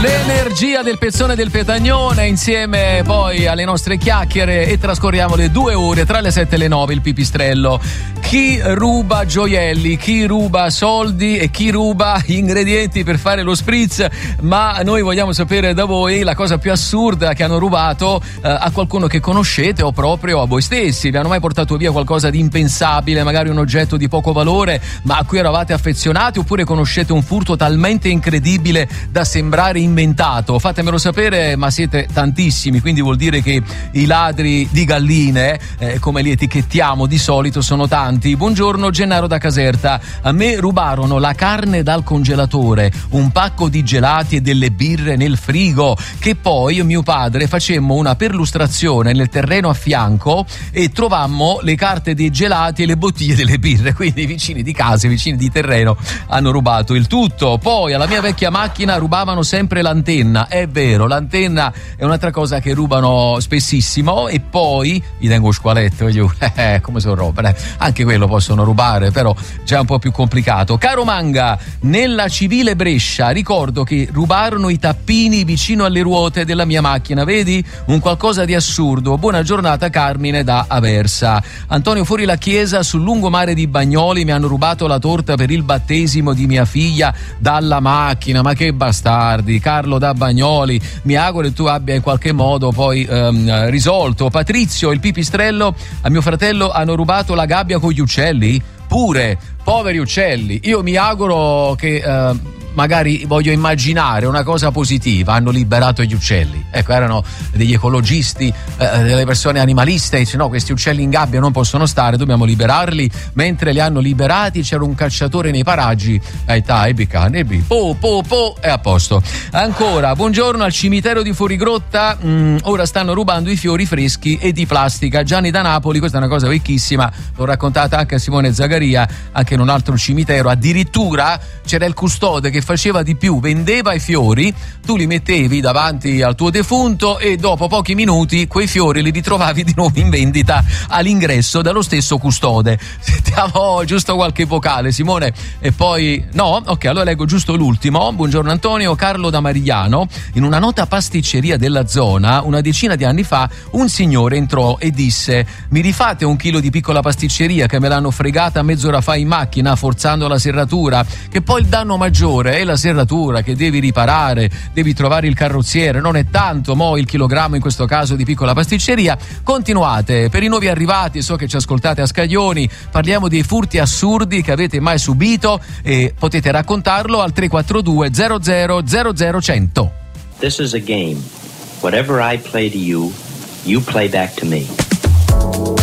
L'energia del pezzone del Petagnone insieme poi alle nostre chiacchiere e trascorriamo le 2 ore tra le 7 e le 9 il pipistrello. Chi ruba gioielli, chi ruba soldi e chi ruba ingredienti per fare lo spritz, ma noi vogliamo sapere da voi la cosa più assurda che hanno rubato a qualcuno che conoscete o proprio a voi stessi. Vi hanno mai portato via qualcosa di impensabile, magari un oggetto di poco valore ma a cui eravate affezionati, oppure conoscete un furto talmente incredibile da sembrare inventato? Fatemelo sapere, ma siete tantissimi, quindi vuol dire che i ladri di galline, come li etichettiamo di solito, sono tanti. Buongiorno, Gennaro da Caserta. A me rubarono la carne dal congelatore, un pacco di gelati e delle birre nel frigo, che poi io e mio padre facemmo una perlustrazione nel terreno a fianco e trovammo le carte dei gelati e le bottiglie delle birre, quindi i vicini di casa, i vicini di terreno hanno rubato il tutto. Poi alla mia vecchia macchina rubavano sempre l'antenna, è vero, l'antenna è un'altra cosa che rubano spessissimo. E poi vi tengo squaletto io, come sono roba, anche quello possono rubare, però già un po' più complicato. Caro Manga, nella civile Brescia ricordo che rubarono i tappini vicino alle ruote della mia macchina, vedi? Un qualcosa di assurdo. Buona giornata, Carmine da Aversa. Antonio, fuori la chiesa sul lungomare di Bagnoli mi hanno rubato la torta per il battesimo di mia figlia dalla macchina, ma che bastardi. Carlo da Bagnoli, mi auguro che tu abbia in qualche modo poi risolto. Patrizio, il pipistrello, a mio fratello hanno rubato la gabbia con gli uccelli? Pure, poveri uccelli. Io mi auguro che magari, voglio immaginare una cosa positiva, hanno liberato gli uccelli. Ecco, erano degli ecologisti, delle persone animaliste, dice no, questi uccelli in gabbia non possono stare, dobbiamo liberarli. Mentre li hanno liberati c'era un cacciatore nei paraggi, è a posto. Ancora, buongiorno, al cimitero di Fuorigrotta ora stanno rubando i fiori freschi e di plastica. Gianni da Napoli, questa è una cosa vecchissima, l'ho raccontata anche a Simone Zagaria, anche in un altro cimitero. Addirittura c'era il custode che faceva di più, vendeva i fiori, tu li mettevi davanti al tuo defunto e dopo pochi minuti quei fiori li ritrovavi di nuovo in vendita all'ingresso dallo stesso custode. Sentiamo giusto qualche vocale, Simone, e poi no? Ok, allora leggo giusto l'ultimo. Buongiorno Antonio, Carlo da Marigliano. In una nota pasticceria della zona una decina di anni fa un signore entrò e disse: mi rifate un chilo di piccola pasticceria che me l'hanno fregata mezz'ora fa in macchina forzando la serratura, che poi il danno maggiore è la serratura che devi riparare, devi trovare il carrozziere, non è tanto mo il chilogrammo in questo caso di piccola pasticceria. Continuate, per i nuovi arrivati, so che ci ascoltate a scaglioni, parliamo dei furti assurdi che avete mai subito e potete raccontarlo al 342 00 100. This is a game. Whatever I play to you, you play back to me.